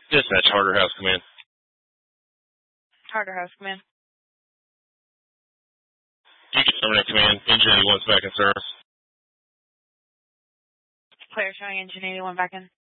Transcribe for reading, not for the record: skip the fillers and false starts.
Dispatch, Harder House Command. Harder House Command. You get Terminate Command. Engine 81's back in service. Clear, showing engine 81 back in.